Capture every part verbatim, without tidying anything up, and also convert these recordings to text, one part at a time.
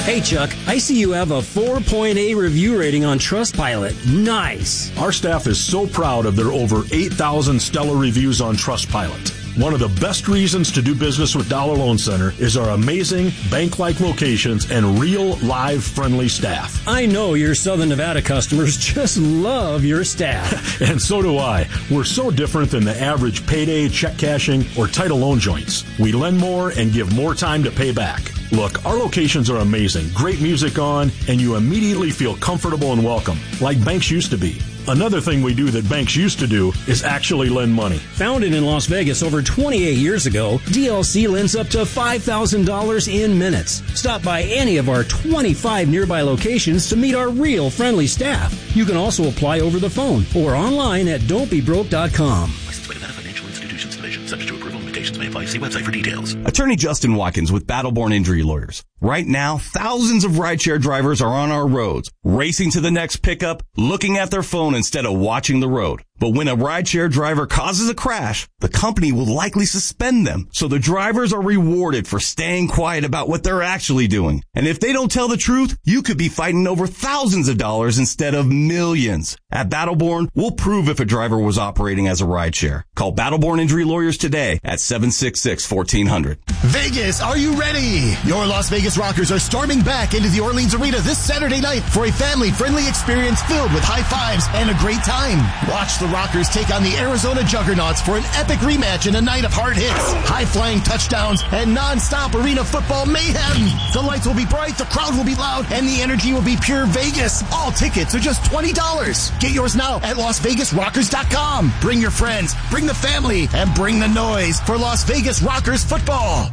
Hey, Chuck, I see you have a four point eight review rating on Trustpilot. Nice. Our staff is so proud of their over eight thousand stellar reviews on Trustpilot. One of the best reasons to do business with Dollar Loan Center is our amazing bank-like locations and real, live, friendly staff. I know your Southern Nevada customers just love your staff. And so do I. We're so different than the average payday, check cashing, or title loan joints. We lend more and give more time to pay back. Look, our locations are amazing, great music on, and you immediately feel comfortable and welcome, like banks used to be. Another thing we do that banks used to do is actually lend money. Founded in Las Vegas over twenty-eight years ago, D L C lends up to five thousand dollars in minutes. Stop by any of our twenty-five nearby locations to meet our real friendly staff. You can also apply over the phone or online at don't be broke dot com. Licensed by Nevada Financial Institutions Division. Subject to approval. Limitations may apply. See website for details. Attorney Justin Watkins with Battleborn Injury Lawyers. Right now, thousands of rideshare drivers are on our roads, racing to the next pickup, looking at their phone instead of watching the road. But when a rideshare driver causes a crash, the company will likely suspend them. So the drivers are rewarded for staying quiet about what they're actually doing. And if they don't tell the truth, you could be fighting over thousands of dollars instead of millions. At Battleborn, we'll prove if a driver was operating as a rideshare. Call Battleborn Injury Lawyers today at seven six six, one four zero zero. Vegas, are you ready? Your Las Vegas Rockers are storming back into the Orleans Arena this Saturday night for a family-friendly experience filled with high fives and a great time. Watch the Rockers take on the Arizona Juggernauts for an epic rematch in a night of hard hits, high-flying touchdowns, and non-stop arena football mayhem. The lights will be bright, the crowd will be loud, and the energy will be pure Vegas. All tickets are just twenty dollars. Get yours now at las vegas rockers dot com. Bring your friends, bring the family, and bring the noise for Las Vegas Rockers football.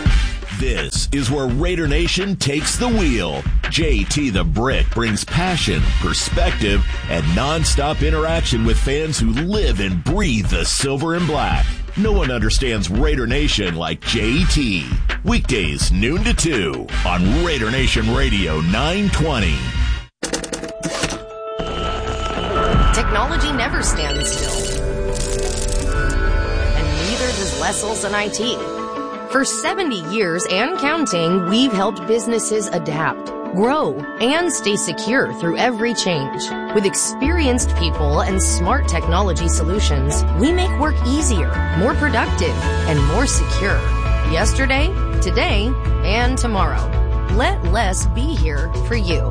This is where Raider Nation takes the wheel. J T the Brick brings passion, perspective, and nonstop interaction with fans who live and breathe the silver and black. No one understands Raider Nation like J T. Weekdays, noon to two on Raider Nation Radio nine twenty. Technology never stands still. And neither does Lessells and I T. For seventy years and counting, we've helped businesses adapt, grow, and stay secure through every change. With experienced people and smart technology solutions, we make work easier, more productive, and more secure. Yesterday, today, and tomorrow. Let less be here for you.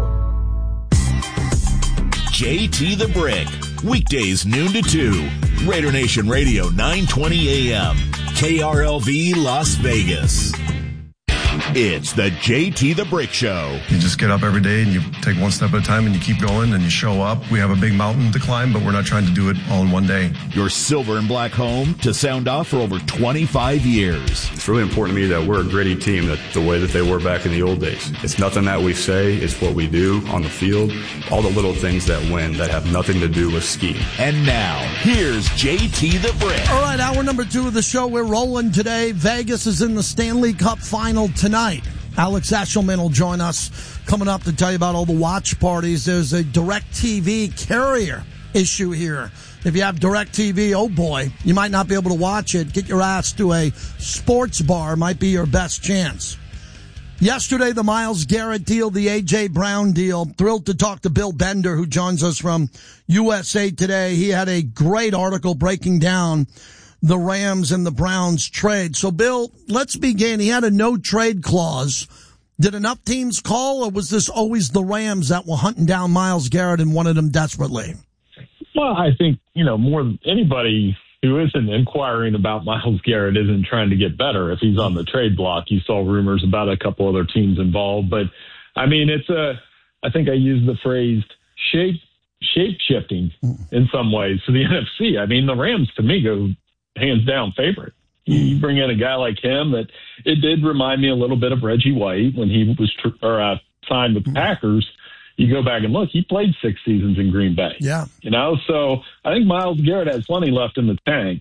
J T the Brick. Weekdays noon to two. Raider Nation Radio nine twenty A M. K R L V Las Vegas. It's the J T the Brick Show. You just get up every day and you take one step at a time and you keep going and you show up. We have a big mountain to climb, but we're not trying to do it all in one day. Your silver and black home to sound off for over twenty-five years. It's really important to me that we're a gritty team, that the way that they were back in the old days. It's nothing that we say, it's what we do on the field. All the little things that win that have nothing to do with scheme. And now, here's J T the Brick. All right, hour number two of the show. We're rolling today. Vegas is in the Stanley Cup final tonight. Alex Eshelman will join us coming up to tell you about all the watch parties. There's a DirecTV carrier issue here. If you have DirecTV, oh boy, you might not be able to watch it. Get your ass to a sports bar might be your best chance. Yesterday, the Myles Garrett deal, the A J. Brown deal. Thrilled to talk to Bill Bender, who joins us from U S A Today. He had a great article breaking down the Rams and the Browns trade. So, Bill, let's begin. He had a no-trade clause. Did enough teams call, or was this always the Rams that were hunting down Myles Garrett and wanted him desperately? Well, I think, you know, more than anybody who isn't inquiring about Myles Garrett isn't trying to get better if he's on the trade block. You saw rumors about a couple other teams involved. But, I mean, it's a, I think I used the phrase shape, shape-shifting in some ways for the N F C. I mean, the Rams, to me, go hands down favorite. You bring in a guy like him that it did remind me a little bit of Reggie White when he was tr- or uh, signed with the Packers. You go back and look, he played six seasons in Green Bay. Yeah. You know, so I think Myles Garrett has plenty left in the tank.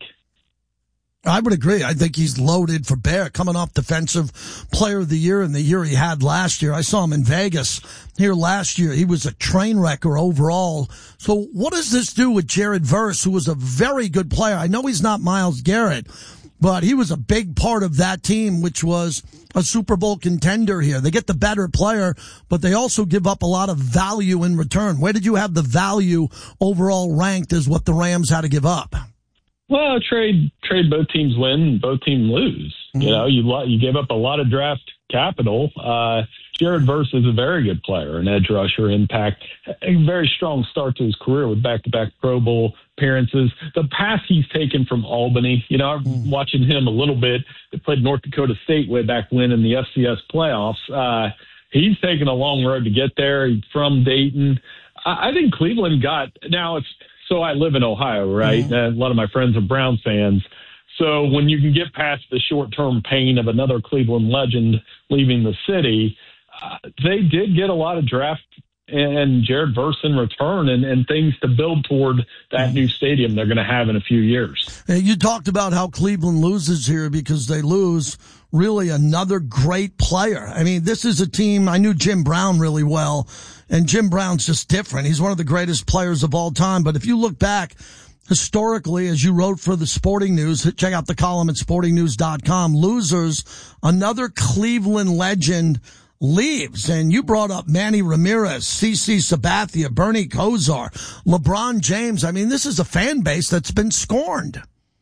I would agree. I think he's loaded for bear, coming off Defensive Player of the Year in the year he had last year. I saw him in Vegas here last year. He was a train wrecker overall. So what does this do with Jared Verse, who was a very good player? I know he's not Myles Garrett, but he was a big part of that team, which was a Super Bowl contender here. They get the better player, but they also give up a lot of value in return. Where did you have the value overall ranked as what the Rams had to give up? Well, trade trade both teams win, both teams lose. Mm-hmm. You know, you you gave up a lot of draft capital. Uh, Jared Verse is a very good player, an edge rusher, impact, a very strong start to his career with back-to-back Pro Bowl appearances. The pass he's taken from Albany, you know, I'm mm-hmm. watching him a little bit. They played North Dakota State way back when in the F C S playoffs. Uh, he's taken a long road to get there. He's from Dayton. I, I think Cleveland got – now it's – so I live in Ohio, right? Mm-hmm. And a lot of my friends are Browns fans. So when you can get past the short-term pain of another Cleveland legend leaving the city, uh, they did get a lot of draft and Jared Verse in return and, and things to build toward that new stadium they're going to have in a few years. You talked about how Cleveland loses here because they lose really another great player. I mean, this is a team, I knew Jim Brown really well, and Jim Brown's just different. He's one of the greatest players of all time. But if you look back historically, as you wrote for the Sporting News, check out the column at sporting news dot com, losers, another Cleveland legend leaves. And you brought up Manny Ramirez, C C Sabathia, Bernie Kosar, LeBron James. I mean, this is a fan base that's been scorned.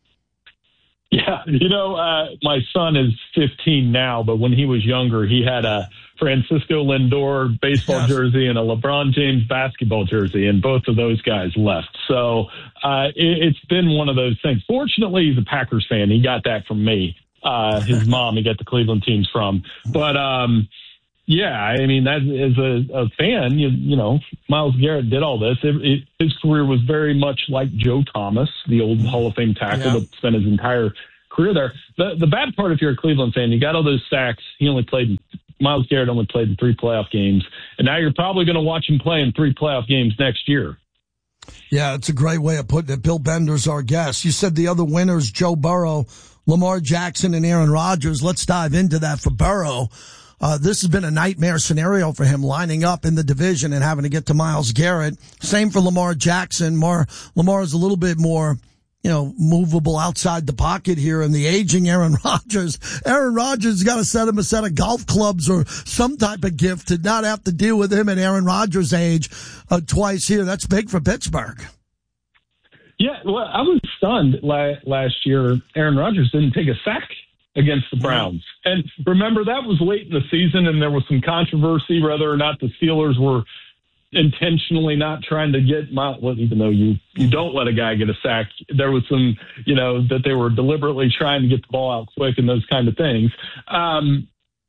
Yeah, you know, uh, my son is fifteen now, but when he was younger, he had a Francisco Lindor baseball yes. jersey and a LeBron James basketball jersey, and both of those guys left. So uh, it, it's been one of those things. Fortunately, he's a Packers fan. He got that from me. Uh, his mom, he got the Cleveland teams from. But, um, yeah, I mean, that as a, a fan, you, you know, Myles Garrett did all this. It, it, his career was very much like Joe Thomas, the old Hall of Fame tackle yeah. that spent his entire career there. The, the bad part, if you're a Cleveland fan, you got all those sacks. He only played, Myles Garrett only played in three playoff games. And now you're probably going to watch him play in three playoff games next year. Yeah, it's a great way of putting it. Bill Bender's our guest. You said the other winners, Joe Burrow, Lamar Jackson, and Aaron Rodgers. Let's dive into that for Burrow. Uh, this has been a nightmare scenario for him, lining up in the division and having to get to Myles Garrett. Same for Lamar Jackson. Mar, Lamar is a little bit more, you know, movable outside the pocket here. And the aging Aaron Rodgers, Aaron Rodgers got to send him a set of golf clubs or some type of gift to not have to deal with him at Aaron Rodgers' age uh, twice here. That's big for Pittsburgh. Yeah, well, I was stunned last year. Aaron Rodgers didn't take a sack against the Browns. And remember, that was late in the season, and there was some controversy whether or not the Steelers were intentionally not trying to get Myles, well, even though you, you don't let a guy get a sack, there was some, you know, that they were deliberately trying to get the ball out quick and those kind of things. Um,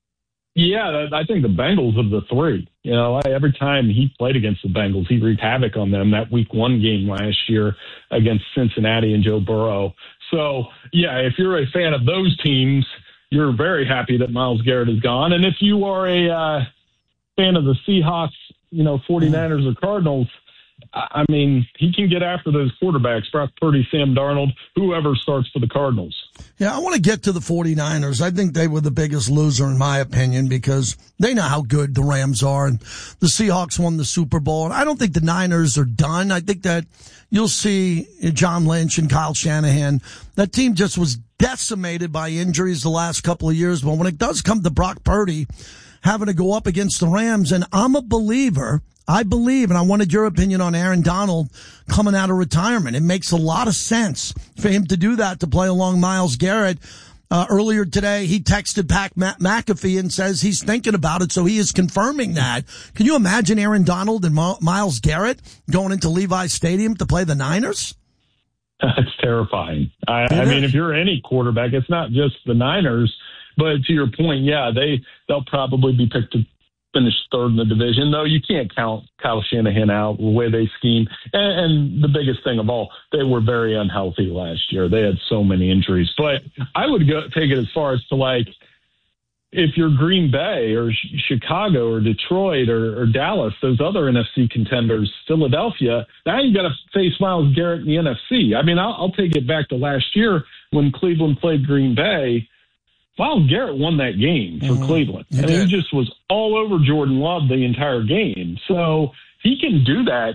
yeah, I think the Bengals of the three, you know, every time he played against the Bengals, he wreaked havoc on them. That week one game last year against Cincinnati and Joe Burrow. So, yeah, if you're a fan of those teams, you're very happy that Myles Garrett is gone. And if you are a uh, fan of the Seahawks, you know, 49ers or Cardinals, I mean, he can get after those quarterbacks, Brock Purdy, Sam Darnold, whoever starts for the Cardinals. Yeah, I want to get to the 49ers. I think they were the biggest loser, in my opinion, because they know how good the Rams are, and the Seahawks won the Super Bowl. And I don't think the Niners are done. I think that you'll see John Lynch and Kyle Shanahan. That team just was decimated by injuries the last couple of years. But when it does come to Brock Purdy having to go up against the Rams, and I'm a believer – I believe, and I wanted your opinion on Aaron Donald coming out of retirement. It makes a lot of sense for him to do that, to play along Myles Garrett. Uh, earlier today, he texted Pat McAfee and says he's thinking about it, so he is confirming that. Can you imagine Aaron Donald and Myles Garrett going into Levi Stadium to play the Niners? That's terrifying. I, I mean, if you're any quarterback, it's not just the Niners, but to your point, yeah, they, they'll probably be picked to finish third in the division, though you can't count Kyle Shanahan out, the way they scheme. And, and the biggest thing of all, they were very unhealthy last year. They had so many injuries. But I would go take it as far as to, like, if you're Green Bay or Chicago or Detroit or, or Dallas, those other N F C contenders, Philadelphia, now you got to face Myles Garrett in the N F C. I mean, I'll, I'll take it back to last year when Cleveland played Green Bay. Myles Garrett won that game for mm-hmm. Cleveland. He and did. He just was all over Jordan Love the entire game. So he can do that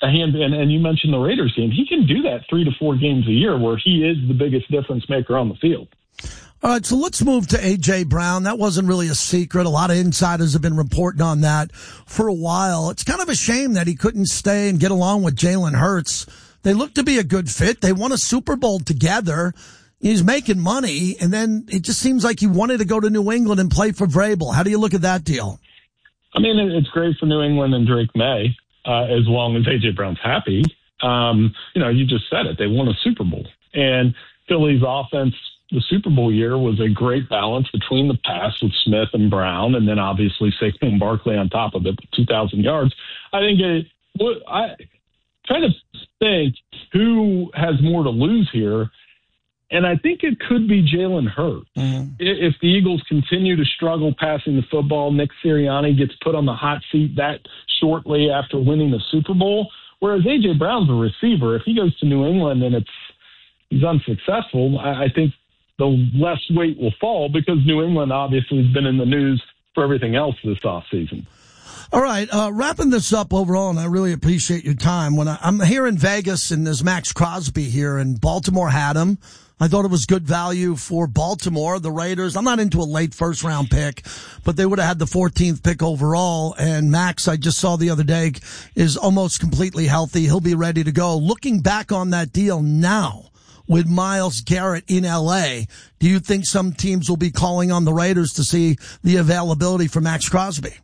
a hand, and, and you mentioned the Raiders game, he can do that three to four games a year where he is the biggest difference maker on the field. All right, so let's move to A J. Brown. That wasn't really a secret. A lot of insiders have been reporting on that for a while. It's kind of a shame that he couldn't stay and get along with Jalen Hurts. They look to be a good fit. They won a Super Bowl together. He's making money, and then it just seems like he wanted to go to New England and play for Vrabel. How do you look at that deal? I mean, it's great for New England and Drake May, uh, as long as A J. Brown's happy. Um, you know, you just said it. They won a Super Bowl. And Philly's offense, the Super Bowl year, was a great balance between the pass with Smith and Brown, and then obviously Saquon Barkley on top of it with two thousand yards. I think it – I try to think who has more to lose here. And I think it could be Jalen Hurts. Mm-hmm. If the Eagles continue to struggle passing the football, Nick Sirianni gets put on the hot seat that shortly after winning the Super Bowl. Whereas A J. Brown's a receiver. If he goes to New England and it's he's unsuccessful, I, I think the less weight will fall because New England obviously has been in the news for everything else this offseason. All right, uh, wrapping this up overall, and I really appreciate your time. When I, I'm here in Vegas, and there's Max Crosby here, and Baltimore had him. I thought it was good value for Baltimore. The Raiders, I'm not into a late first-round pick, but they would have had the fourteenth pick overall. And Max, I just saw the other day, is almost completely healthy. He'll be ready to go. Looking back on that deal now with Myles Garrett in L A, do you think some teams will be calling on the Raiders to see the availability for Max Crosby?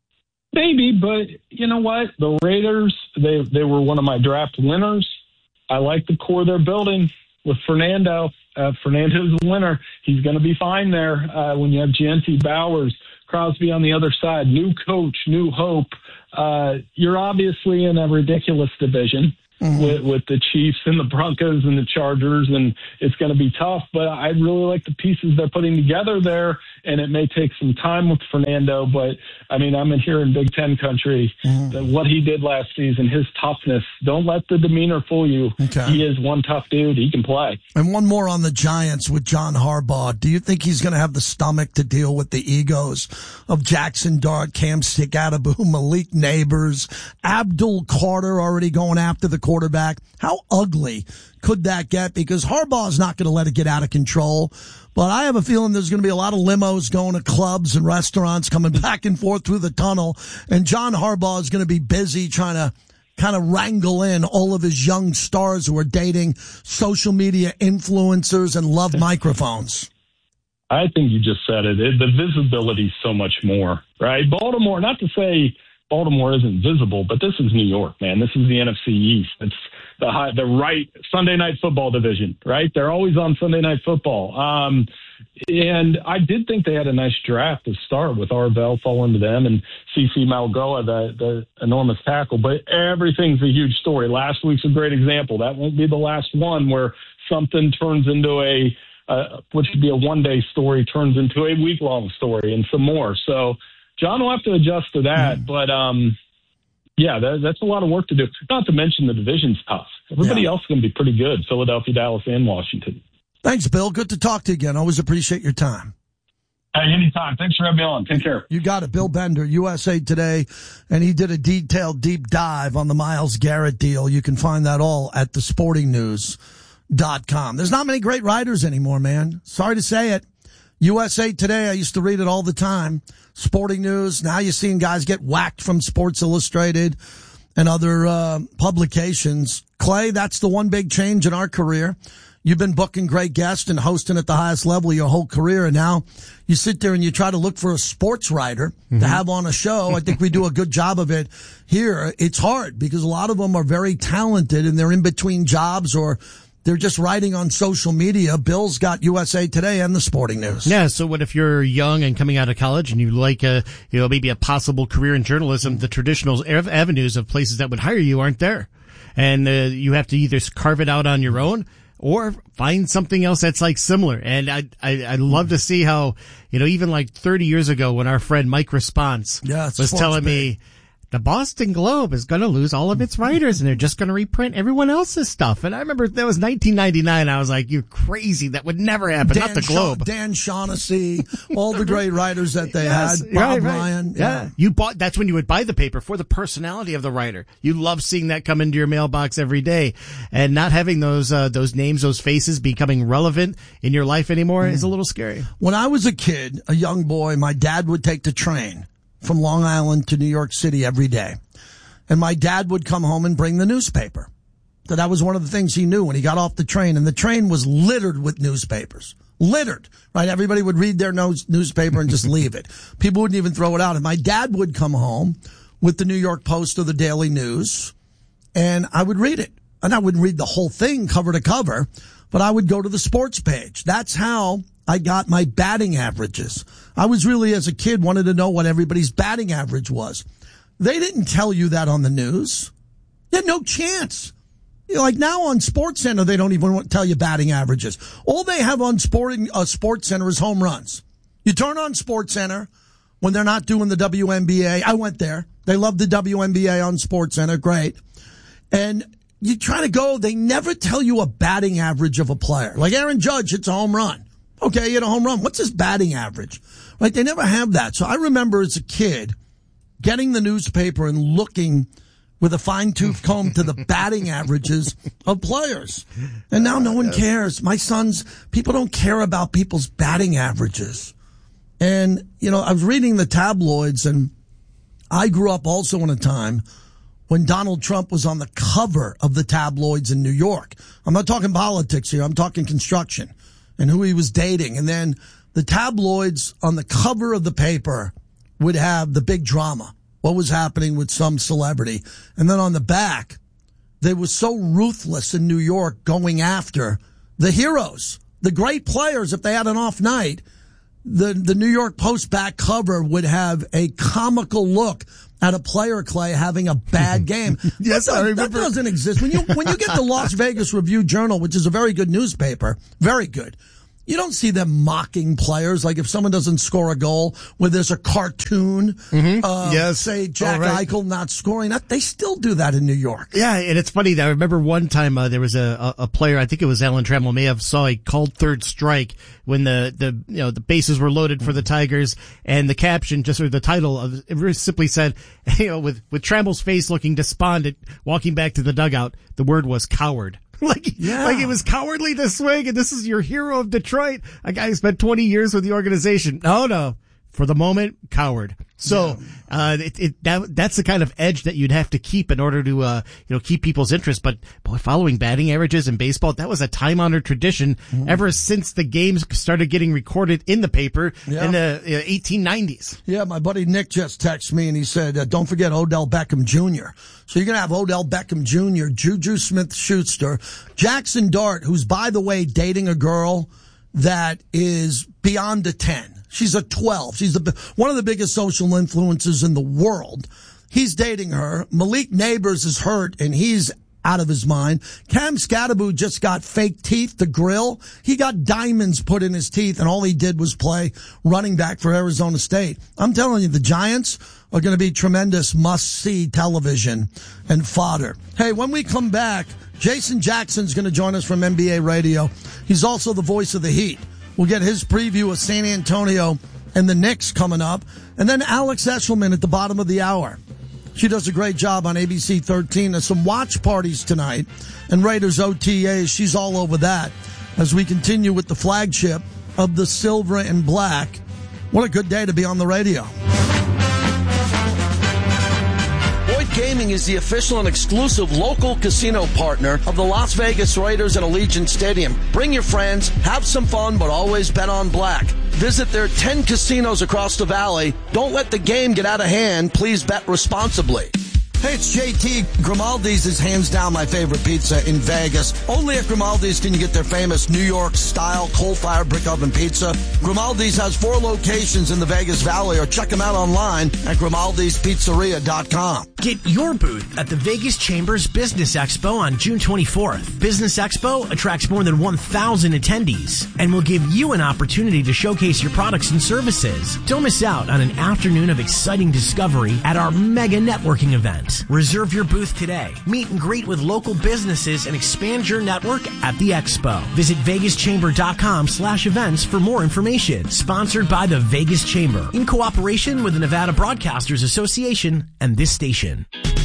Maybe, but you know what? The Raiders, they they were one of my draft winners. I like the core they're building. With Fernando, uh, Fernando's a winner. He's going to be fine there uh, when you have Gianti, Bowers, Crosby on the other side. New coach, new hope. Uh, you're obviously in a ridiculous division mm-hmm. with, with the Chiefs and the Broncos and the Chargers, and it's going to be tough. But I really like the pieces they're putting together there, and it may take some time with Fernando. But, I mean, I'm in here in Big Ten country. Mm-hmm. What he did last season, his toughness, don't let the demeanor fool you. Okay. He is one tough dude. He can play. And one more on the Giants with John Harbaugh. Do you think he's going to have the stomach to deal with the egos of Jackson Dart, Cam Stickadaboo, Malik Neighbors, Abdul Carter already going after the quarterback? How ugly could that get? Because Harbaugh is not going to let it get out of control. But I have a feeling there's going to be a lot of limos going to clubs and restaurants coming back and forth through the tunnel. And John Harbaugh is going to be busy trying to kind of wrangle in all of his young stars who are dating social media influencers and love microphones. I think you just said it. it the visibility is so much more, right? Baltimore, not to say Baltimore isn't visible, but this is New York, man. This is the N F C East. It's the high, the right Sunday Night Football division, right? They're always on Sunday Night Football. Um, and I did think they had a nice draft to start with Arvell falling to them and C C Malgoa, the, the enormous tackle. But everything's a huge story. Last week's a great example. That won't be the last one where something turns into a, uh, what should be a one-day story turns into a week-long story and some more. So John will have to adjust to that. Mm. But, um, yeah, that, that's a lot of work to do. Not to mention the division's tough. Everybody yeah. else is going to be pretty good, Philadelphia, Dallas, and Washington. Thanks, Bill. Good to talk to you again. Always appreciate your time. Hey, anytime. Thanks for having me on. Take care. You got it. Bill Bender, U S A Today, and he did a detailed deep dive on the Myles Garrett deal. You can find that all at the sporting news dot com. There's not many great writers anymore, man. Sorry to say it. U S A Today, I used to read it all the time. Sporting News. Now you're seeing guys get whacked from Sports Illustrated and other uh, publications. Clay, that's the one big change in our career. You've been booking great guests and hosting at the highest level your whole career, and now you sit there and you try to look for a sports writer mm-hmm. to have on a show. I think we do a good job of it here. It's hard because a lot of them are very talented and they're in between jobs or they're just writing on social media. Bill's got U S A Today and the Sporting News. Yeah, so what if you're young and coming out of college and you like a, you know, maybe a possible career in journalism, the traditional avenues of places that would hire you aren't there. And uh, you have to either carve it out on your own or find something else that's like similar. And I, I, I love to see how, you know, even like thirty years ago when our friend Mike Response yeah, was telling big. me the Boston Globe is going to lose all of its writers and they're just going to reprint everyone else's stuff. And I remember that was nineteen ninety-nine. I was like, you're crazy. That would never happen. Dan Not the Globe. Sha- Dan Shaughnessy, all the great writers that they yes, had. Bob right, right. Ryan. Yeah. yeah. You bought, that's when you would buy the paper for the personality of the writer. You love seeing that come into your mailbox every day, and not having those, uh, those names, those faces becoming relevant in your life anymore mm. is a little scary. When I was a kid, a young boy, my dad would take the train from Long Island to New York City every day. And my dad would come home and bring the newspaper. So that was one of the things he knew when he got off the train. And the train was littered with newspapers. Littered, right? Everybody would read their nose, newspaper and just leave it. People wouldn't even throw it out. And my dad would come home with the New York Post or the Daily News, and I would read it. And I wouldn't read the whole thing cover to cover, but I would go to the sports page. That's how I got my batting averages. I was really, as a kid, wanted to know what everybody's batting average was. They didn't tell you that on the news. They had no chance. You know, like now on SportsCenter, they don't even tell you batting averages. All they have on sporting uh, SportsCenter is home runs. You turn on SportsCenter when they're not doing the W N B A. I went there. They love the W N B A on SportsCenter. Great. And you try to go, they never tell you a batting average of a player. Like Aaron Judge hits a home run. Okay, he hit a home run. What's his batting average? Right? They never have that. So I remember as a kid getting the newspaper and looking with a fine-tooth comb to the batting averages of players. And now no one cares. My sons, people don't care about people's batting averages. And, you know, I was reading the tabloids, and I grew up also in a time when Donald Trump was on the cover of the tabloids in New York. I'm not talking politics here. I'm talking construction and who he was dating. And then the tabloids on the cover of the paper would have the big drama, what was happening with some celebrity. And then on the back, they were so ruthless in New York going after the heroes, the great players. If they had an off night, the, the New York Post back cover would have a comical look at a player, Clay, having a bad game. Yes, that, I remember. That doesn't exist. When you, when you get the Las Vegas Review-Journal, which is a very good newspaper, very good, you don't see them mocking players. Like if someone doesn't score a goal where there's a cartoon, mm-hmm. uh, yes. say Jack oh, right. Eichel not scoring, that, they still do that in New York. Yeah, and it's funny. I remember one time uh, there was a, a player, I think it was Alan Trammell, may have saw a called third strike when the, the you know the bases were loaded for the Tigers, and the caption, just or the title of it simply said, you know, with with Trammell's face looking despondent, walking back to the dugout, the word was coward. Like, yeah. like it was cowardly to swing, and this is your hero of Detroit, a guy who spent twenty years with the organization. No, no. For the moment, coward. So, uh, it, it, that, that's the kind of edge that you'd have to keep in order to, uh, you know, keep people's interest. But, boy, following batting averages in baseball, that was a time-honored tradition mm. ever since the games started getting recorded in the paper yeah. in the uh, eighteen nineties. Yeah, my buddy Nick just texted me and he said, uh, don't forget Odell Beckham Junior So you're going to have Odell Beckham Junior, Juju Smith-Schuster, Jackson Dart, who's, by the way, dating a girl that is beyond a ten. She's a twelve. She's the, one of the biggest social influences in the world. He's dating her. Malik Neighbors is hurt, and he's out of his mind. Cam Scatterbo just got fake teeth, the grill. He got diamonds put in his teeth, and all he did was play running back for Arizona State. I'm telling you, the Giants are going to be tremendous must-see television and fodder. Hey, when we come back, Jason Jackson's going to join us from N B A Radio. He's also the voice of the Heat. We'll get his preview of San Antonio and the Knicks coming up. And then Alex Eshelman at the bottom of the hour. She does a great job on A B C thirteen. There's some watch parties tonight and Raiders O T As. She's all over that as we continue with the flagship of the Silver and Black. What a good day to be on the radio. Gaming is the official and exclusive local casino partner of the Las Vegas Raiders and Allegiant Stadium. Bring your friends, have some fun, but always bet on black. Visit their ten casinos across the valley. Don't let the game get out of hand. Please bet responsibly. Hey, it's J T. Grimaldi's is hands down my favorite pizza in Vegas. Only at Grimaldi's can you get their famous New York-style coal-fired brick oven pizza. Grimaldi's has four locations in the Vegas Valley, or check them out online at grimaldis pizzeria dot com. Get your booth at the Vegas Chambers Business Expo on June twenty-fourth. Business Expo attracts more than one thousand attendees and will give you an opportunity to showcase your products and services. Don't miss out on an afternoon of exciting discovery at our mega networking event. Reserve your booth today. Meet and greet with local businesses and expand your network at the expo. Visit vegas chamber dot com slash events for more information. Sponsored by the Vegas Chamber in cooperation with the Nevada Broadcasters Association and this station.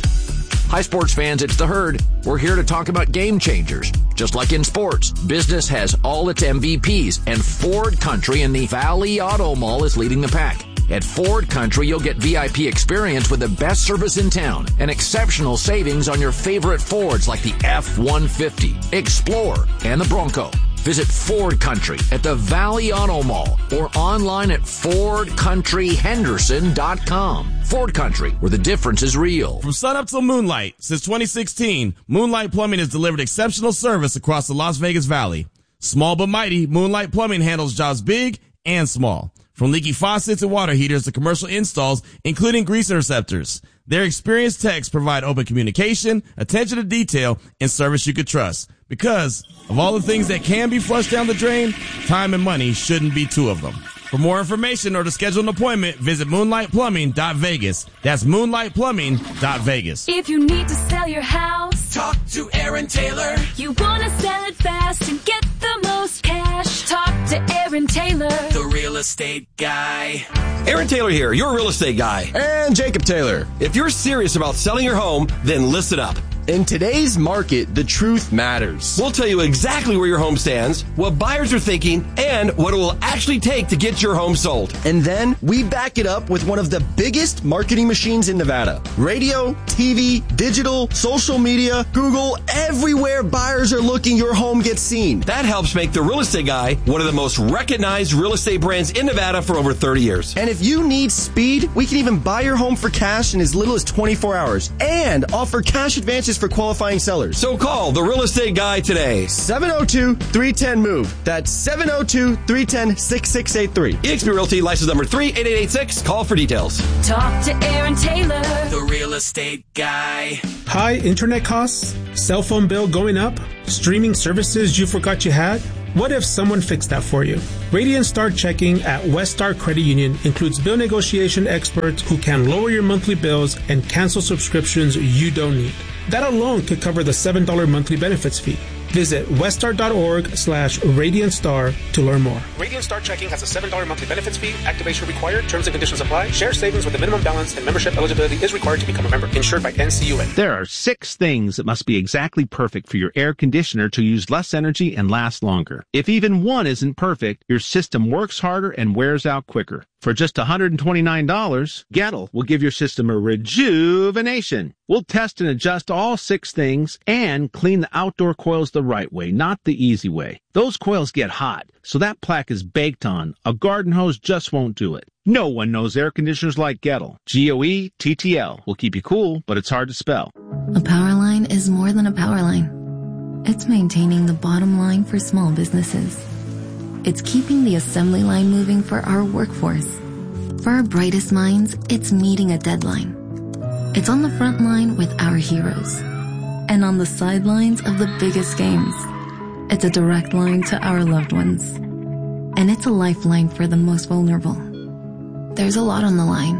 Hi, sports fans, it's The Herd. We're here to talk about game changers. Just like in sports, business has all its M V Ps, and Ford Country in the Valley Auto Mall is leading the pack. At Ford Country, you'll get V I P experience with the best service in town and exceptional savings on your favorite Fords like the F one fifty, Explorer, and the Bronco. Visit Ford Country at the Valley Auto Mall or online at ford country henderson dot com. Ford Country, where the difference is real. From sunup till moonlight, since twenty sixteen, Moonlight Plumbing has delivered exceptional service across the Las Vegas Valley. Small but mighty, Moonlight Plumbing handles jobs big and small. From leaky faucets and water heaters to commercial installs, including grease interceptors. Their experienced techs provide open communication, attention to detail, and service you could trust. Because of all the things that can be flushed down the drain, time and money shouldn't be two of them. For more information or to schedule an appointment, visit moonlight plumbing dot vegas. That's moonlight plumbing dot vegas. If you need to sell your house, talk to Aaron Taylor. You want to sell it fast and get the most cash, talk to Aaron Taylor, the real estate guy. Aaron Taylor here, your real estate guy. And Jacob Taylor. If you're serious about selling your home, then listen up. In today's market, the truth matters. We'll tell you exactly where your home stands, what buyers are thinking, and what it will actually take to get your home sold. And then we back it up with one of the biggest marketing machines in Nevada. Radio, T V, digital, social media, Google, everywhere buyers are looking, your home gets seen. That helps make The Real Estate Guy one of the most recognized real estate brands in Nevada for over thirty years. And if you need speed, we can even buy your home for cash in as little as twenty-four hours and offer cash advances for qualifying sellers. So call The Real Estate Guy today. seven oh two, three one oh, MOVE. That's seven oh two, three one oh, six six eight three. eXp Realty, license number three eight eight eight six. Call for details. Talk to Aaron Taylor, the real estate guy. High internet costs? Cell phone bill going up? Streaming services you forgot you had? What if someone fixed that for you? Radiant Star Checking at West Star Credit Union includes bill negotiation experts who can lower your monthly bills and cancel subscriptions you don't need. That alone could cover the seven dollars monthly benefits fee. Visit weststar.org slash Radiant Star to learn more. Radiant Star Checking has a seven dollars monthly benefits fee. Activation required. Terms and conditions apply. Share savings with a minimum balance and membership eligibility is required to become a member. Insured by N C U A. There are six things that must be exactly perfect for your air conditioner to use less energy and last longer. If even one isn't perfect, your system works harder and wears out quicker. For just one hundred twenty-nine dollars, Gettle will give your system a rejuvenation. We'll test and adjust all six things and clean the outdoor coils the right way, not the easy way. Those coils get hot, so that plaque is baked on. A garden hose just won't do it. No one knows air conditioners like Gettle. G O E T T L will keep you cool, but it's hard to spell. A power line is more than a power line. It's maintaining the bottom line for small businesses. It's keeping the assembly line moving for our workforce. For our brightest minds, it's meeting a deadline. It's on the front line with our heroes. And on the sidelines of the biggest games. It's a direct line to our loved ones. And it's a lifeline for the most vulnerable. There's a lot on the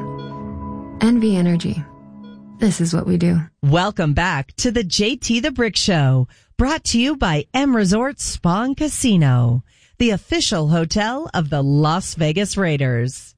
line. N V Energy. This is what we do. Welcome back to the J T the Brick Show, brought to you by M Resort Spa and Casino, the official hotel of the Las Vegas Raiders.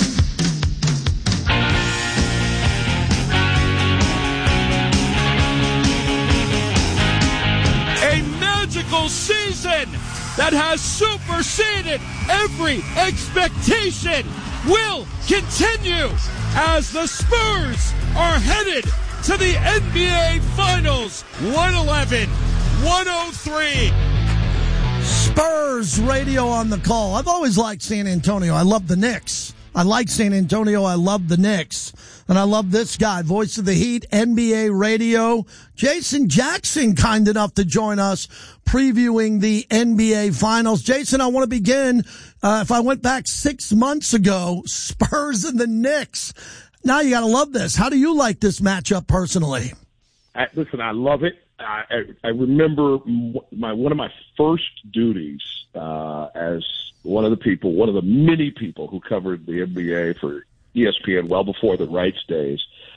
A magical season that has superseded every expectation will continue as the Spurs are headed to the N B A Finals. one eleven, one oh three. Spurs radio on the call. I've always liked San Antonio. I love the Knicks. I like San Antonio. I love the Knicks. And I love this guy, voice of the Heat, N B A radio. Jason Jackson, kind enough to join us previewing the N B A Finals. Jason, I want to begin. Uh, if I went back six months ago, Spurs and the Knicks. Now you got to love this. How do you like this matchup personally? I, listen, I love it. I, I, I remember my one of my first duties uh, as one of the people, one of the many people who covered the N B A for E S P N well before the rights days.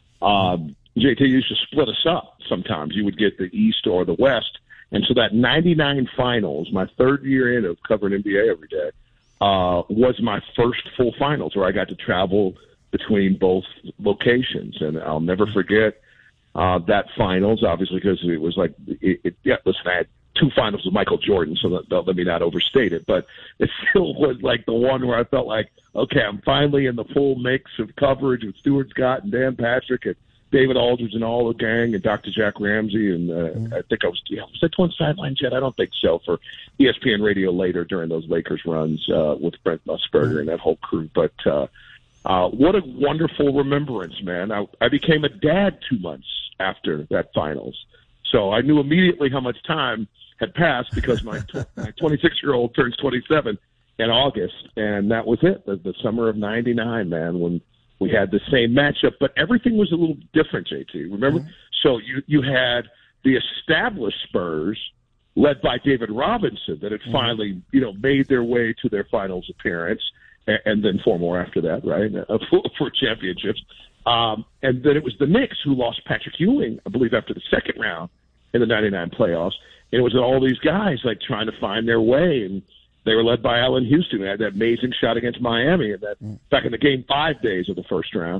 Um, J T used to split us up sometimes. You would get the East or the West. And so that ninety-nine finals, my third year in of covering N B A every day, uh, was my first full finals where I got to travel between both locations. And I'll never forget uh, that finals, obviously, because it was like, it, it, yeah, listen, I had two finals with Michael Jordan, so that, that, let me not overstate it. But it still was like the one where I felt like, okay, I'm finally in the full mix of coverage with Stuart Scott and Dan Patrick and David Aldridge and all the gang and Doctor Jack Ramsey. And uh, mm-hmm. I think I was, yeah, was I on sidelines yet? I don't think so, for E S P N Radio later during those Lakers runs uh, with Brent Musburger mm-hmm. and that whole crew. But uh, uh, what a wonderful remembrance, man. I, I became a dad two months after that finals. So I knew immediately how much time had passed because my my twenty-six-year-old turns twenty-seven in August, and that was it, the, the summer of ninety-nine, man, when we had the same matchup. But everything was a little different, J T. Remember? Mm-hmm. So you, you had the established Spurs, led by David Robinson, that had mm-hmm. finally, you know, made their way to their finals appearance, and, and then four more after that, right, uh, for, for championships. Um, and then it was the Knicks who lost Patrick Ewing, I believe, after the second round in the ninety-nine playoffs. And it was all these guys like trying to find their way, and they were led by Allen Houston. They had that amazing shot against Miami and that mm. back in the game five days of the first round.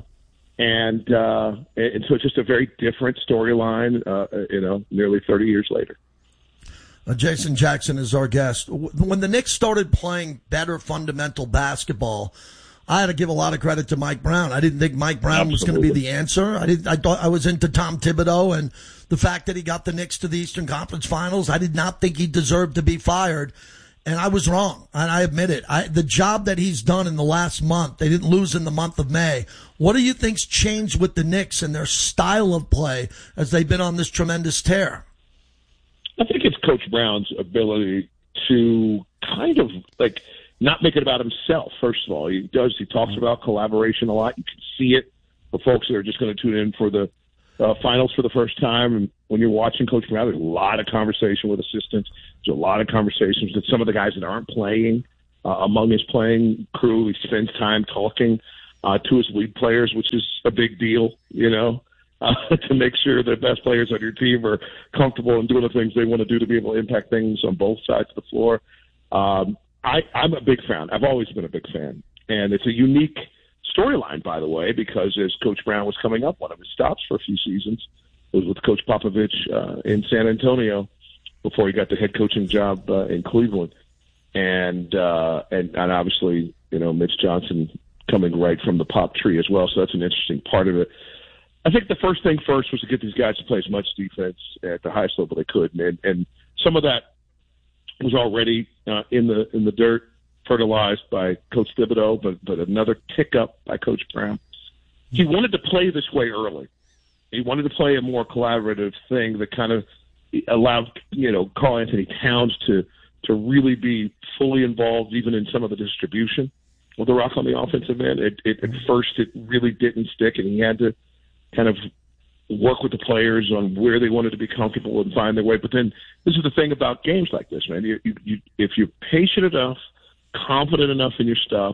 And uh, and so it's just a very different storyline, uh, you know, nearly thirty years later. Uh, Jason Jackson is our guest. When the Knicks started playing better fundamental basketball, I had to give a lot of credit to Mike Brown. I didn't think Mike Brown Absolutely. was going to be the answer. I didn't. I thought I was into Tom Thibodeau and the fact that he got the Knicks to the Eastern Conference Finals. I did not think he deserved to be fired, and I was wrong. And I admit it. I, the job that he's done in the last month, they didn't lose in the month of May. What do you think's changed with the Knicks and their style of play as they've been on this tremendous tear? I think it's Coach Brown's ability to kind of like not make it about himself. First of all, he does. He talks about collaboration a lot. You can see it for folks that are just going to tune in for the uh, finals for the first time. And when you're watching Coach Brown, there's a lot of conversation with assistants. There's a lot of conversations with some of the guys that aren't playing uh, among his playing crew. He spends time talking uh, to his lead players, which is a big deal, you know, uh, to make sure the best players on your team are comfortable and doing the things they want to do to be able to impact things on both sides of the floor. Um, I, I'm a big fan. I've always been a big fan. And it's a unique storyline, by the way, because as Coach Brown was coming up, one of his stops for a few seasons was with Coach Popovich uh, in San Antonio before he got the head coaching job uh, in Cleveland. And, uh, and and obviously, you know, Mitch Johnson coming right from the Pop tree as well, so that's an interesting part of it. I think the first thing first was to get these guys to play as much defense at the highest level they could, and, and some of that was already uh, in the in the dirt, fertilized by Coach Thibodeau, but but another tick up by Coach Brown. He wanted to play this way early. He wanted to play a more collaborative thing that kind of allowed, you know, Karl Anthony Towns to to really be fully involved, even in some of the distribution with the rock on the offensive end. It, it, at first, it really didn't stick, and he had to kind of work with the players on where they wanted to be comfortable and find their way. But then this is the thing about games like this, man. You, you, you, if you're patient enough, confident enough in your stuff,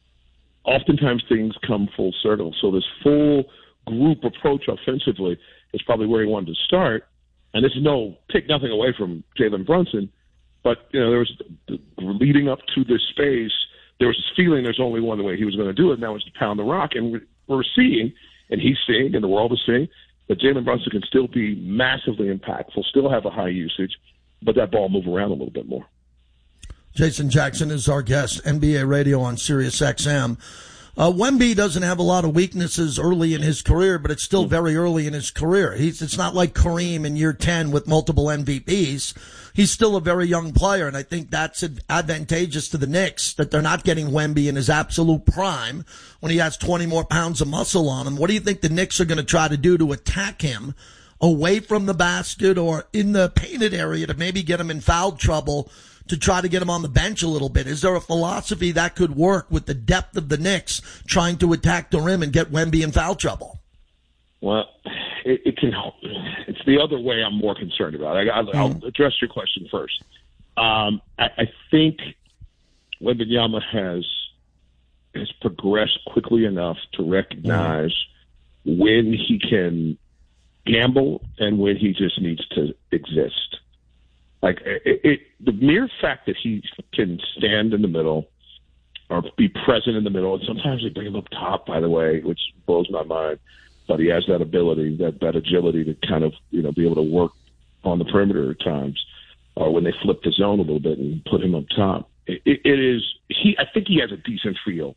oftentimes things come full circle. So this full group approach offensively is probably where he wanted to start. And this is no, take nothing away from Jalen Brunson, but, you know, there was leading up to this space, there was this feeling there's only one way he was going to do it, and that was to pound the rock. And we're seeing, and he's seeing, and the world is seeing, that Jalen Brunson can still be massively impactful, still have a high usage, but that ball move around a little bit more. Jason Jackson is our guest, N B A Radio on Sirius X M. Uh, Wemby doesn't have a lot of weaknesses early in his career, but it's still very early in his career. He's, it's not like Kareem in year ten with multiple M V Ps. He's still a very young player, and I think that's advantageous to the Knicks that they're not getting Wemby in his absolute prime when he has twenty more pounds of muscle on him. What do you think the Knicks are going to try to do to attack him away from the basket or in the painted area to maybe get him in foul trouble to try to get him on the bench a little bit? Is there a philosophy that could work with the depth of the Knicks trying to attack the rim and get Wemby in foul trouble? Well, it, it can. It's the other way I'm more concerned about. I, I'll, mm. I'll address your question first. Um, I, I think Wembanyama has has progressed quickly enough to recognize mm. when he can gamble and when he just needs to exist. Like it, it, the mere fact that he can stand in the middle or be present in the middle, and sometimes they bring him up top, by the way, which blows my mind. But he has that ability, that, that agility to kind of, you know, be able to work on the perimeter at times, or when they flip the zone a little bit and put him up top. It, it, it is he. I think he has a decent feel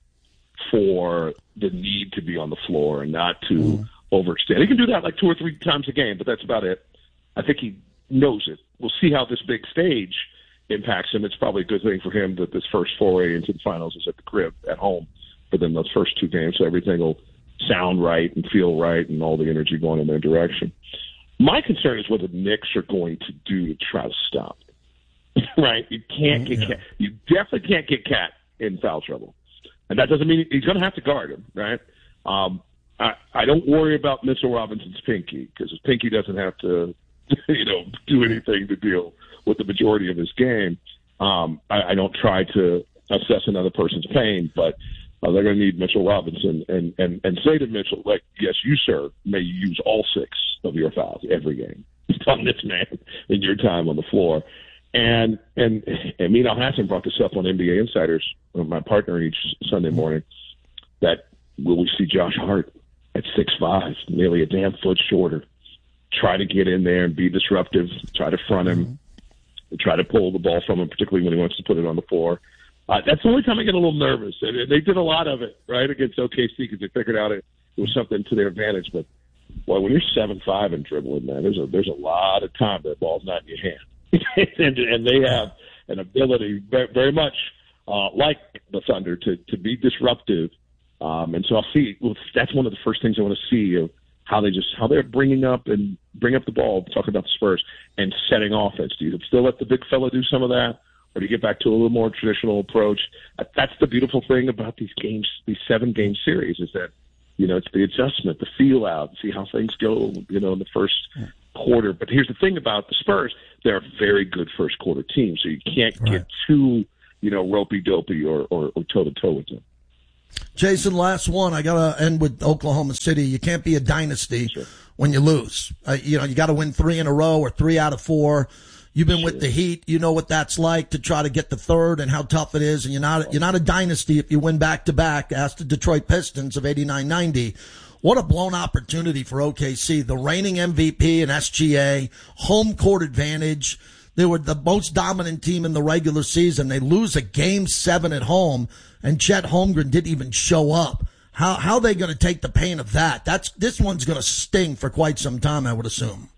for the need to be on the floor and not to mm. overextend. He can do that like two or three times a game, but that's about it. I think he knows it. We'll see how this big stage impacts him. It's probably a good thing for him that this first foray into the finals is at the crib at home for them those first two games, so everything will sound right and feel right and all the energy going in their direction. My concern is what the Knicks are going to do to try to stop it. Right? You can't get yeah. Cat. You definitely can't get Cat in foul trouble. And that doesn't mean he's going to have to guard him, right? Um, I, I don't worry about Mitchell Robinson's pinky because his pinky doesn't have to, you know, do anything to deal with the majority of his game. Um, I, I don't try to assess another person's pain, but Uh, they're going to need Mitchell Robinson and, and, and say to Mitchell, like, yes, you, sir, may use all six of your fouls every game on this man in your time on the floor. And and and Amin Al-Hassan brought this up on N B A Insiders, my partner each Sunday morning, that will we see Josh Hart at six five, nearly a damn foot shorter, try to get in there and be disruptive, try to front him, try to pull the ball from him, particularly when he wants to put it on the floor. Uh, that's the only time I get a little nervous. And they did a lot of it, right, against O K C because they figured out it, it was something to their advantage. But, boy, when you're seven five and dribbling, man, there's a, there's a lot of time that ball's not in your hand. and, and they have an ability very, very much uh, like the Thunder to, to be disruptive. Um, and so I'll see. Well, that's one of the first things I want to see of how they just how they're bringing up and bring up the ball, talking about the Spurs, and setting offense. Do you still let the big fella do some of that? Or do you get back to a little more traditional approach? That's the beautiful thing about these games, these seven-game series, is that, you know, it's the adjustment, the feel-out, see how things go, you know, in the first quarter. But here's the thing about the Spurs. They're a very good first-quarter team, so you can't right. get too, you know, ropey-dopey or, or, or toe-to-toe with them. Jason, last one. I got to end with Oklahoma City. You can't be a dynasty sure. when you lose. Uh, you know, you got to win three in a row or three out of four. You've been with the Heat. You know what that's like to try to get the third and how tough it is. And you're not, you're not a dynasty if you win back to back. Ask the Detroit Pistons of eighty-nine ninety. What a blown opportunity for O K C. The reigning M V P and S G A, home court advantage. They were the most dominant team in the regular season. They lose a game seven at home, and Chet Holmgren didn't even show up. How, how are they going to take the pain of that? That's, this one's going to sting for quite some time, I would assume.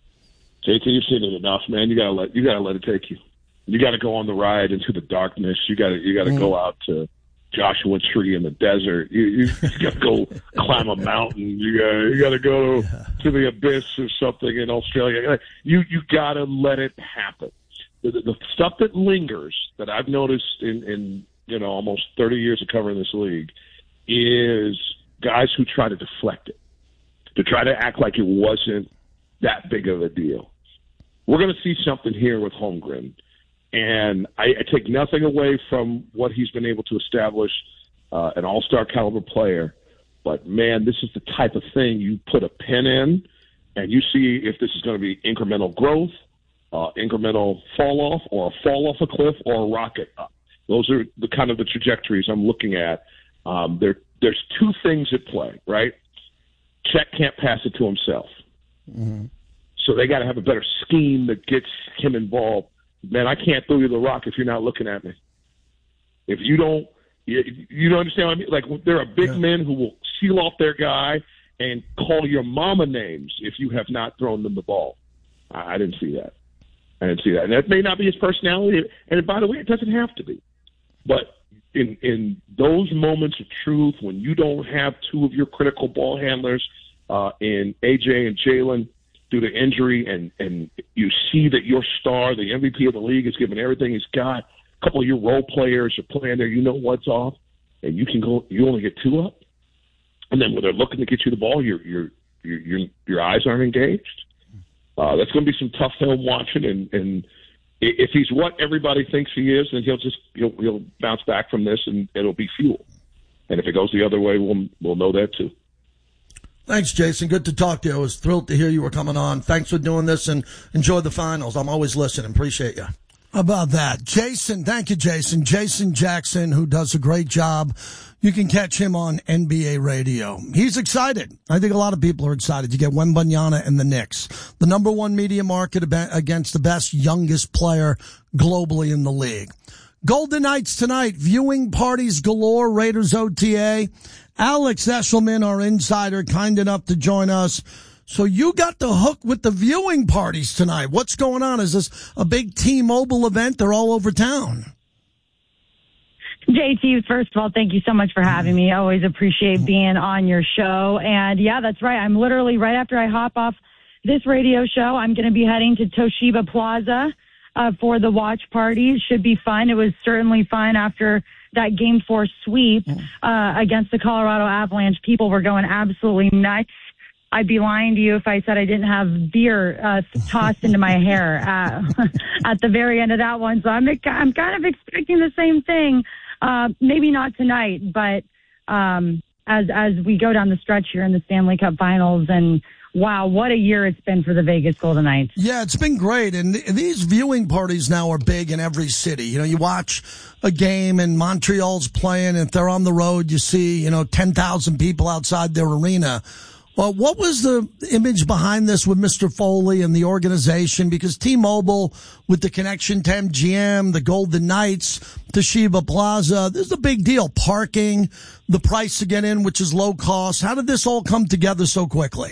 J T, you've seen it enough, man. You gotta let you gotta let it take you. You gotta go on the ride into the darkness. You gotta you gotta mm. go out to Joshua Tree in the desert. You, you, you gotta go climb a mountain. You gotta you gotta go yeah. to the abyss or something in Australia. You you gotta let it happen. The, the, the stuff that lingers that I've noticed in, in you know almost thirty years of covering this league is guys who try to deflect it, to try to act like it wasn't that big of a deal. We're going to see something here with Holmgren, and I, I take nothing away from what he's been able to establish, uh, an all-star caliber player, but man, this is the type of thing you put a pin in, and you see if this is going to be incremental growth, uh, incremental fall off, or a fall off a cliff, or a rocket up. Those are the kind of the trajectories I'm looking at. Um, there, there's two things at play, right? Chet can't pass it to himself. Mm-hmm. So they got to have a better scheme that gets him involved. Man, I can't throw you the rock if you're not looking at me. If you don't, You, you don't understand what I mean? Like, there are big yeah. men who will seal off their guy and call your mama names if you have not thrown them the ball. I, I didn't see that. I didn't see that. And that may not be his personality. And by the way, it doesn't have to be. But in in those moments of truth, when you don't have two of your critical ball handlers uh, in A J and Jalen due to injury, and, and you see that your star, the M V P of the league, is giving everything he's got, a couple of your role players are playing there, you know what's off, and you can go, you only get two up. And then when they're looking to get you the ball, your your your your, your eyes aren't engaged. Uh, that's going to be some tough film watching, and, and if he's what everybody thinks he is, then he'll just he'll, he'll bounce back from this, and it'll be fuel. And if it goes the other way, we'll we'll know that too. Thanks, Jason. Good to talk to you. I was thrilled to hear you were coming on. Thanks for doing this, and enjoy the finals. I'm always listening. Appreciate you. How about that? Jason, thank you, Jason. Jason Jackson, who does a great job. You can catch him on N B A radio. He's excited. I think a lot of people are excited. You get Wembanyama and the Knicks, the number one media market against the best, youngest player globally in the league. Golden Knights tonight, viewing parties galore, Raiders O T A. Alex Eshelman, our insider, kind enough to join us. So you got the hook with the viewing parties tonight. What's going on? Is this a big T-Mobile event? They're all over town. J T, first of all, thank you so much for having me. I always appreciate being on your show. And yeah, that's right. I'm literally, right after I hop off this radio show, I'm going to be heading to Toshiba Plaza uh, for the watch parties. Should be fun. It was certainly fun after that game four sweep uh, against the Colorado Avalanche. People were going absolutely nuts. I'd be lying to you if I said I didn't have beer uh, tossed into my hair uh, at the very end of that one. So I'm, I'm kind of expecting the same thing. Uh, maybe not tonight, but um, as as we go down the stretch here in the Stanley Cup Finals, and wow, what a year it's been for the Vegas Golden Knights. Yeah, it's been great, and th- these viewing parties now are big in every city. You know, you watch a game and Montreal's playing, and if they're on the road, you see, you know, ten thousand people outside their arena. Well, what was the image behind this with Mister Foley and the organization? Because T-Mobile, with the connection to M G M, the Golden Knights, Toshiba Plaza, this is a big deal. Parking, the price to get in, which is low cost. How did this all come together so quickly?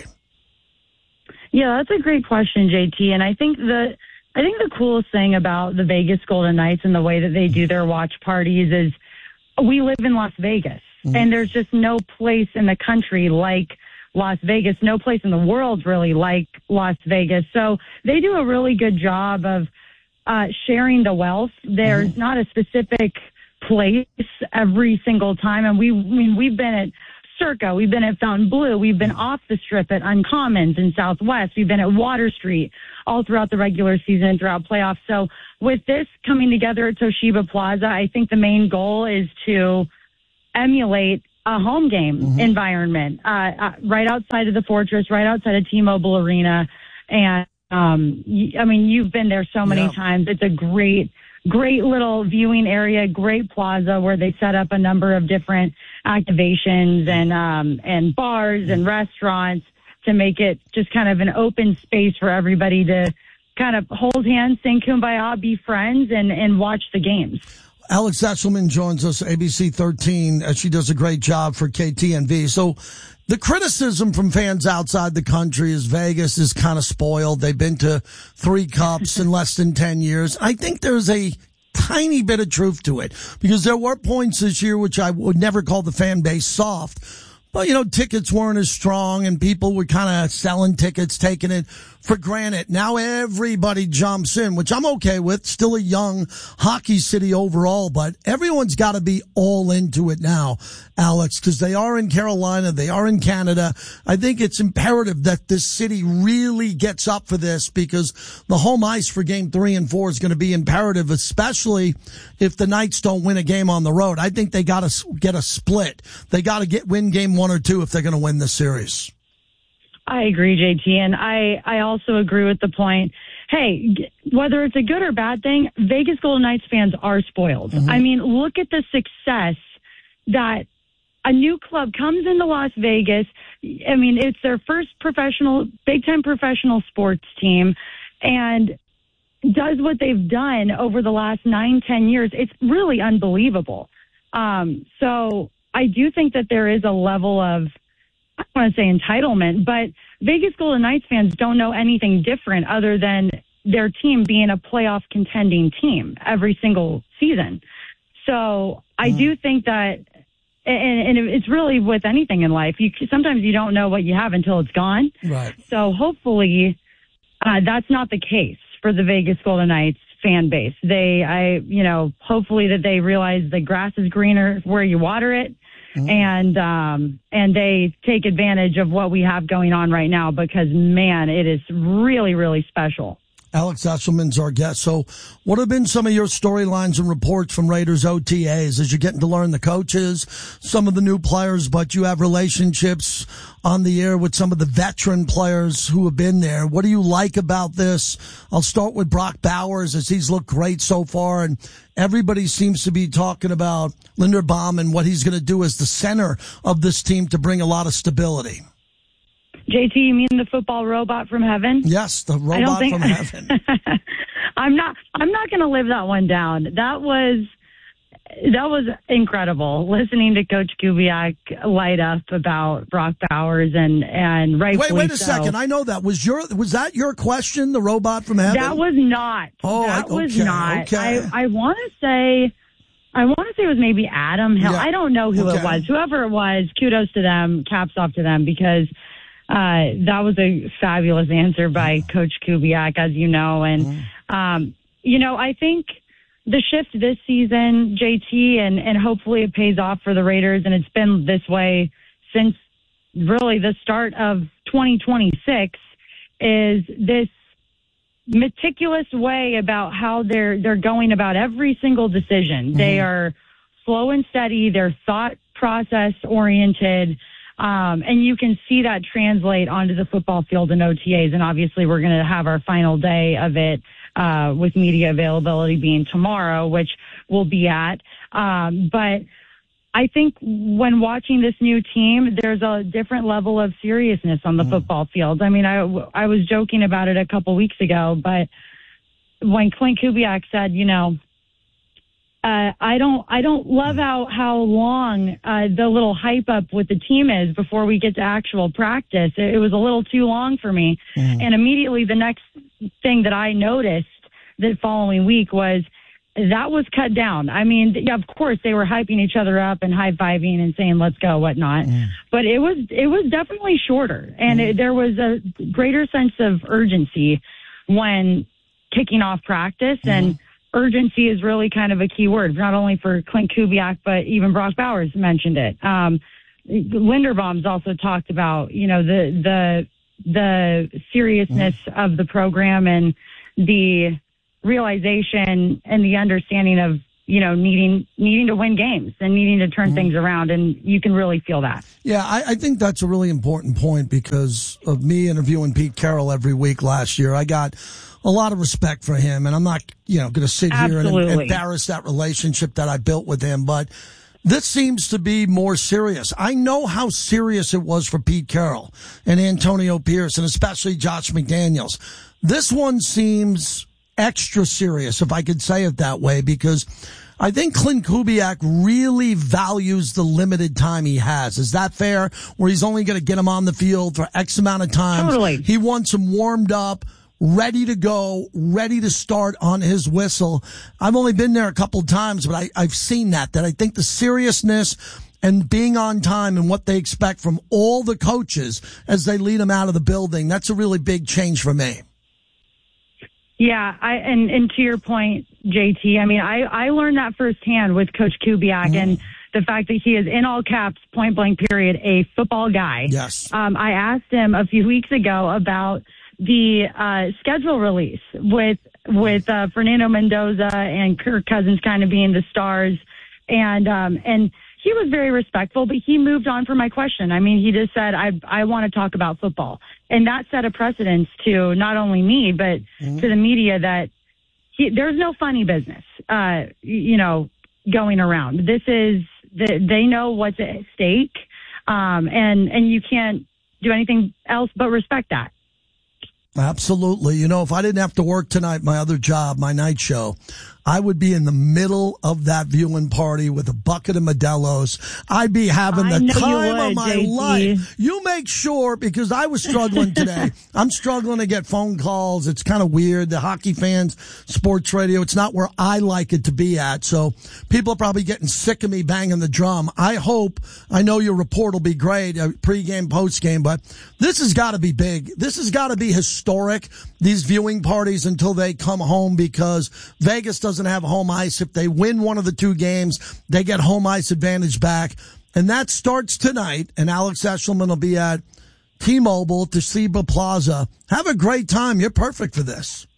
Yeah, that's a great question, J T. And I think the I think the coolest thing about the Vegas Golden Knights and the way that they do their watch parties is we live in Las Vegas, mm-hmm. and there's just no place in the country like Las Vegas, no place in the world really like Las Vegas. So they do a really good job of uh, sharing the wealth. There's mm-hmm. not a specific place every single time. And we, I mean, we've been at Circa, we've been at Fontainebleau, we've been off the strip at Uncommons in Southwest, we've been at Water Street all throughout the regular season and throughout playoffs. So with this coming together at Toshiba Plaza, I think the main goal is to emulate a home game mm-hmm. environment, uh, uh, right outside of the Fortress, right outside of T-Mobile Arena. And, um, y- I mean, you've been there so many yeah. times. It's a great, great little viewing area, great plaza where they set up a number of different activations and, um, and bars and restaurants to make it just kind of an open space for everybody to kind of hold hands, sing Kumbaya, be friends, and, and watch the games. Alex Eshelman joins us, A B C thirteen. Uh, she does a great job for K T N V. So the criticism from fans outside the country is Vegas is kind of spoiled. They've been to three cups in less than ten years. I think there's a tiny bit of truth to it, because there were points this year which I would never call the fan base soft. But, you know, tickets weren't as strong and people were kind of selling tickets, taking it for granted. Now everybody jumps in, which I'm okay with. Still a young hockey city overall, but everyone's got to be all into it now, Alex, because they are in Carolina. They are in Canada. I think it's imperative that this city really gets up for this, because the home ice for game three and four is going to be imperative, especially if the Knights don't win a game on the road. I think they got to get a split. They got to get win game one or two if they're going to win this series. I agree, J T, and I, I also agree with the point. Hey, whether it's a good or bad thing, Vegas Golden Knights fans are spoiled. Mm-hmm. I mean, look at the success that a new club comes into Las Vegas. I mean, it's their first professional, big-time professional sports team, and does what they've done over the last nine, ten years. It's really unbelievable. Um, so I do think that there is a level of, I don't want to say entitlement, but Vegas Golden Knights fans don't know anything different other than their team being a playoff contending team every single season. So I do think that, and, and it's really with anything in life, you sometimes you don't know what you have until it's gone. Right. So hopefully uh, that's not the case for the Vegas Golden Knights fan base. They, I, you know, hopefully that they realize the grass is greener where you water it. Mm-hmm. And um, and they take advantage of what we have going on right now because, man, it is really, really special. Alex Esselman's our guest. So what have been some of your storylines and reports from Raiders O T As as you're getting to learn the coaches, some of the new players, but you have relationships on the air with some of the veteran players who have been there. What do you like about this? I'll start with Brock Bowers as he's looked great so far, and everybody seems to be talking about Linderbaum and what he's going to do as the center of this team to bring a lot of stability. J T, you mean the football robot from heaven? Yes, the robot think, from heaven. I'm not. I'm not going to live that one down. That was that was incredible. Listening to Coach Kubiak light up about Brock Bowers and and rightfully wait, wait a so. second. I know that was your was that your question? The robot from heaven? That was not. Oh, that okay, was not. Okay. I I want to say. I want to say it was maybe Adam Hill. Yeah. I don't know who okay. it was. Whoever it was, kudos to them. Caps off to them because. Uh, that was a fabulous answer by Coach Kubiak, as you know. And, um, you know, I think the shift this season, J T, and, and hopefully it pays off for the Raiders, and it's been this way since really the start of twenty twenty-six, is this meticulous way about how they're, they're going about every single decision. Mm-hmm. They are slow and steady. They're thought process oriented. Um, and you can see that translate onto the football field in O T As. And obviously we're going to have our final day of it, uh, with media availability being tomorrow, which we'll be at. Um, but I think when watching this new team, there's a different level of seriousness on the mm. football field. I mean, I, I was joking about it a couple weeks ago, but when Clint Kubiak said, you know, Uh, I don't. I don't love how how long uh, the little hype up with the team is before we get to actual practice. It, it was a little too long for me, mm. and immediately the next thing that I noticed the following week was that was cut down. I mean, yeah, of course they were hyping each other up and high fiving and saying "let's go," whatnot, mm. but it was it was definitely shorter, and mm. it, there was a greater sense of urgency when kicking off practice mm. and. Urgency is really kind of a key word, not only for Clint Kubiak, but even Brock Bowers mentioned it. Um, Linderbaum's also talked about, you know, the the the seriousness mm-hmm. of the program and the realization and the understanding of, you know, needing needing to win games and needing to turn mm-hmm. things around, and you can really feel that. Yeah, I, I think that's a really important point because of me interviewing Pete Carroll every week last year. I got a lot of respect for him, and I'm not, you know, going to sit Absolutely. here and embarrass that relationship that I built with him, but this seems to be more serious. I know how serious it was for Pete Carroll and Antonio Pierce, and especially Josh McDaniels. This one seems extra serious, if I could say it that way, because I think Clint Kubiak really values the limited time he has. Is that fair? Where he's only going to get him on the field for X amount of time. Totally. He wants him warmed up, ready to go, ready to start on his whistle. I've only been there a couple of times, but I, I've seen that, that I think the seriousness and being on time and what they expect from all the coaches as they lead them out of the building, that's a really big change for me. Yeah, I and, and to your point, J T, I mean, I, I learned that firsthand with Coach Kubiak mm. and the fact that he is, in all caps, point blank period, a football guy. Yes. Um, I asked him a few weeks ago about the uh, schedule release with with uh, Fernando Mendoza and Kirk Cousins kind of being the stars, and um, and he was very respectful, but he moved on from my question. I mean, he just said, "I I want to talk about football," and that set a precedence to not only me but mm-hmm. to the media that he, there's no funny business, uh, you know, going around. This is the, they know what's at stake, um, and and you can't do anything else but respect that. Absolutely. You know, if I didn't have to work tonight, my other job, my night show, I would be in the middle of that viewing party with a bucket of Modelo's. I'd be having I the know time you would, of my J T. life. You make sure, because I was struggling today. I'm struggling to get phone calls. It's kind of weird. The hockey fans, sports radio, it's not where I like it to be at. So people are probably getting sick of me banging the drum. I hope, I know your report will be great, uh, pregame, postgame, but this has got to be big. This has got to be historic, these viewing parties, until they come home, because Vegas doesn't have home ice. If they win one of the two games, they get home ice advantage back. And that starts tonight, and Alex Eshelman will be at T-Mobile, Toshiba Plaza. Have a great time. You're perfect for this.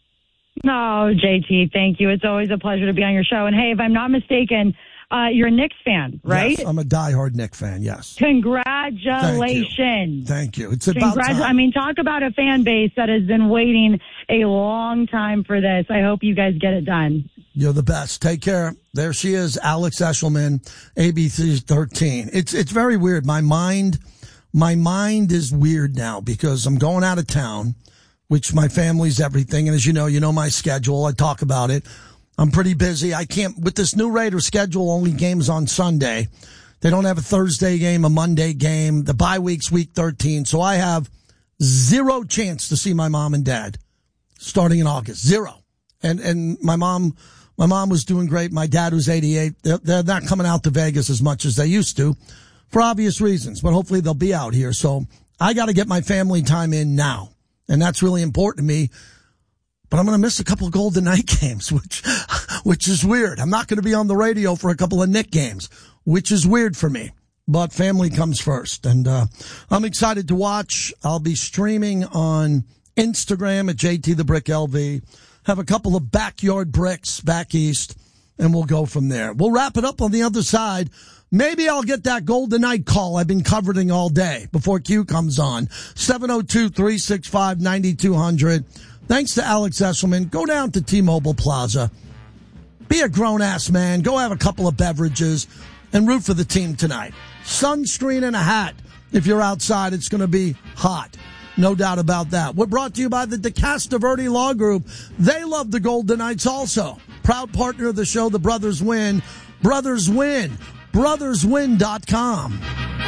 No, J T, thank you. It's always a pleasure to be on your show. And hey, if I'm not mistaken, uh, you're a Knicks fan, right? Yes, I'm a diehard Knicks fan, yes. Congratulations. Thank you. Thank you. It's about Congrats- time. I mean, talk about a fan base that has been waiting a long time for this. I hope you guys get it done. You're the best. Take care. There she is, Alex Eshelman, A B C thirteen. It's it's very weird. My mind, my mind is weird now because I'm going out of town, which my family's everything. And as you know, you know my schedule. I talk about it. I'm pretty busy. I can't, with this new Raider schedule, only games on Sunday. They don't have a Thursday game, a Monday game. The bye week's week thirteen. So I have zero chance to see my mom and dad starting in August. Zero. And, and my mom, my mom was doing great. My dad was eighty-eight. They're, they're not coming out to Vegas as much as they used to for obvious reasons, but hopefully they'll be out here. So I got to get my family time in now. And that's really important to me. But I'm going to miss a couple of Golden Knight games, which, which is weird. I'm not going to be on the radio for a couple of Knick games, which is weird for me. But family comes first. And, uh, I'm excited to watch. I'll be streaming on Instagram at J T the Brick L V. Have a couple of backyard bricks back east, and we'll go from there. We'll wrap it up on the other side. Maybe I'll get that Golden Knight call I've been covering all day before Q comes on. seven oh two, three six five, nine two hundred. Thanks to Alex Eshelman. Go down to T-Mobile Plaza. Be a grown-ass man. Go have a couple of beverages and root for the team tonight. Sunscreen and a hat. If you're outside, it's going to be hot. No doubt about that. We're brought to you by the DeCasta Verde Law Group. They love the Golden Knights also. Proud partner of the show, the Brothers Win. Brothers Win. brothers win dot com.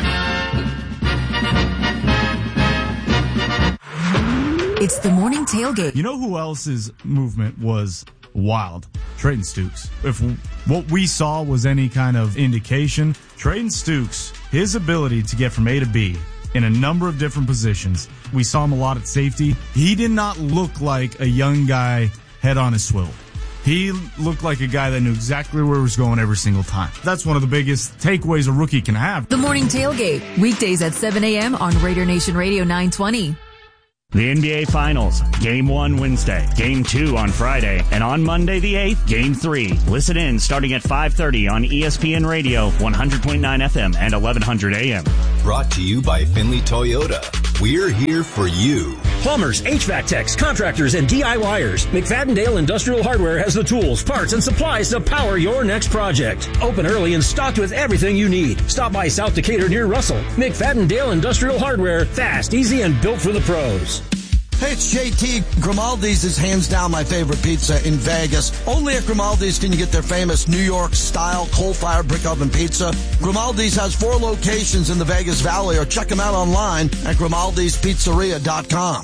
It's the morning tailgate. You know who else's movement was wild? Trayton Stukes. If what we saw was any kind of indication, Trayton Stukes, his ability to get from A to B in a number of different positions. We saw him a lot at safety. He did not look like a young guy head on his swivel. He looked like a guy that knew exactly where he was going every single time. That's one of the biggest takeaways a rookie can have. The morning tailgate, weekdays at seven a.m. on Raider Nation Radio nine twenty. The N B A Finals, Game one Wednesday, Game two on Friday, and on Monday the eighth, Game three. Listen in starting at five thirty on E S P N Radio, one hundred point nine F M and eleven hundred A M. Brought to you by Finley Toyota. We're here for you. Plumbers, H V A C techs, contractors, and DIYers. McFadden-Dale Industrial Hardware has the tools, parts, and supplies to power your next project. Open early and stocked with everything you need. Stop by South Decatur near Russell. McFadden-Dale Industrial Hardware. Fast, easy, and built for the pros. Hey, it's J T. Grimaldi's is hands down my favorite pizza in Vegas. Only at Grimaldi's can you get their famous New York-style coal-fired brick oven pizza. Grimaldi's has four locations in the Vegas Valley, or check them out online at grimaldis pizzeria dot com.